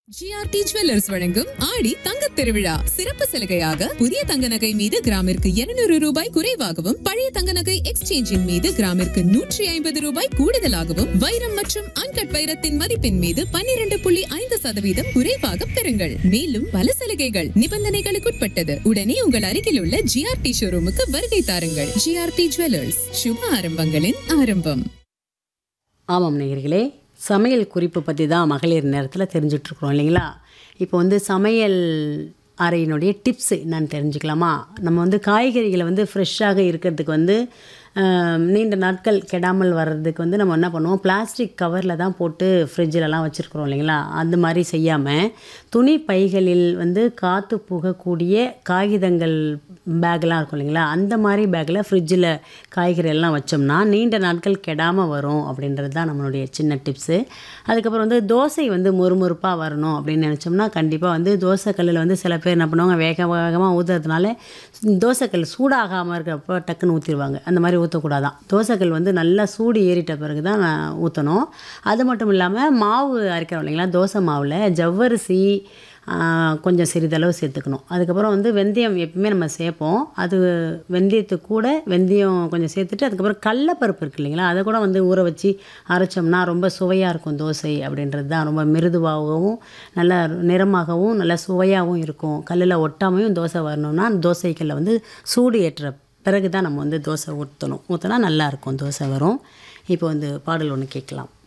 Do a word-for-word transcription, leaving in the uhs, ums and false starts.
GRT jewellers வழங்கும் ஆடி தங்கத் திருவிழா சிறப்பு சலுகையாக புதிய தங்க நகை மீது கிராமிற்கு இருநூறு ரூபாய் குறைவாகவும் பழைய தங்க நகை எக்ஸ்சேஞ்சின் மீது கிராமிற்கு நூற்றி ஐம்பது ரூபாய் கூடுதலாகவும் வைரம் மற்றும் அன்கட் வைரத்தின் மதிப்பின் மீது பன்னிரண்டு புள்ளி ஐந்து சதவீதம் குறைவாக பெறுங்கள். மேலும் பல சலுகைகள் நிபந்தனைகளுக்குட்பட்டது. உடனே உங்கள் அருகில் உள்ள ஜிஆர்டி ஷோரூமுக்கு வருகை தாருங்கள். ஜிஆர்டி ஜுவல்லர்ஸ், சுப ஆரம்பங்களின் ஆரம்பம். ஆமாம் நேயர்களே, சமையல் குறிப்பு பற்றி தான் மகளிர் நேரத்தில் தெரிஞ்சிட்ருக்குறோம் இல்லைங்களா? இப்போ வந்து சமையல் அறையினுடைய டிப்ஸு என்னன்னு தெரிஞ்சுக்கலாமா? நம்ம வந்து காய்கறிகளை வந்து ஃப்ரெஷ்ஷாக இருக்கிறதுக்கு வந்து நீண்ட நாட்கள் கெடாமல் வர்றதுக்கு வந்து நம்ம என்ன பண்ணுவோம், பிளாஸ்டிக் கவரில் தான் போட்டு ஃப்ரிட்ஜிலலாம் வச்சுருக்குறோம் இல்லைங்களா? அந்த மாதிரி செய்யாமல் துணி பைகளில் வந்து காற்று புகக்கூடிய காகிதங்கள் பேக்லாம் இருக்கும் இல்லைங்களா? அந்த மாதிரி பேக்கில் ஃப்ரிட்ஜில் காய்கறி எல்லாம் வச்சோம்னா நீண்ட நாட்கள் கெடாமல் வரும் அப்படின்றது தான் நம்மளுடைய சின்ன டிப்ஸு. அதுக்கப்புறம் வந்து தோசை வந்து மொறுமொறுப்பாக வரணும் அப்படின்னு நினச்சோம்னா கண்டிப்பாக வந்து தோசைக்கல்லில் வந்து சில பேர் என்ன பண்ணுவாங்க, வேக வேகமாக ஊற்றுறதுனால தோசைக்கல் சூடாகாமல் இருக்கிறப்ப டக்குன்னு ஊற்றிடுவாங்க. அந்த மாதிரி ஊற்றக்கூடாதான். தோசைக்கல் வந்து நல்லா சூடு ஏறிட்ட பிறகு தான் ஊற்றணும். அது மட்டும் இல்லாமல் மாவு அரைக்கிறோம் இல்லைங்களா? தோசை மாவில் ஜவ்வரிசி கொஞ்சம் சிறிதளவு சேர்த்துக்கணும். அதுக்கப்புறம் வந்து வெந்தயம் எப்பவுமே நம்ம சேர்ப்போம். அது வெந்தயத்துக்கு கூட வெந்தயம் கொஞ்சம் சேர்த்துட்டு அதுக்கப்புறம் கடலப்பருப்பு இருக்குது இல்லைங்களா? அதை கூட வந்து ஊற வச்சு அரைச்சோம்னா ரொம்ப சுவையாக இருக்கும் தோசை அப்படின்றது தான். ரொம்ப மிருதுவாகவும் நல்ல நிறமாகவும் நல்ல சுவையாகவும் இருக்கும். கல்லில் ஒட்டாமையும் தோசை வரணும்னா தோசைக்கல்லை வந்து சூடு ஏற்ற பிறகு தான் நம்ம வந்து தோசை ஊற்றணும். ஊற்றினா நல்லாயிருக்கும், தோசை வரும். இப்போ வந்து பாடல் ஒன்று கேட்கலாம்.